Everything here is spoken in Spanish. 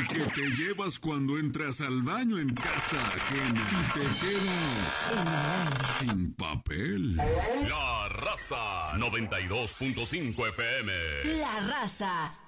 El que te llevas cuando entras al baño en casa ajena y te quedas sin papel. La Raza 92.5 FM. La Raza